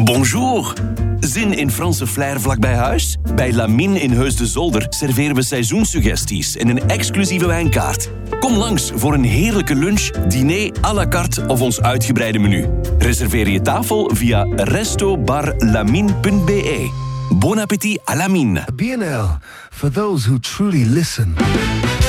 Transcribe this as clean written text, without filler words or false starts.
Bonjour. Zin in Franse flair vlakbij huis? Bij Lamine in Heus de Zolder serveren we seizoenssuggesties en een exclusieve wijnkaart. Kom langs voor een heerlijke lunch, diner à la carte of ons uitgebreide menu. Reserveer je tafel via restobarlamine.be. Bon appétit à Lamine. BNL, for those who truly listen.